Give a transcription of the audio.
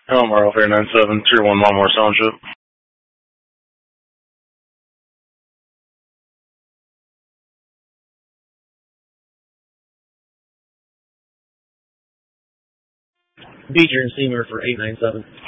Elmar Alpha 97, Tier 1 Monmore Township. Beecher and Seymour for 897.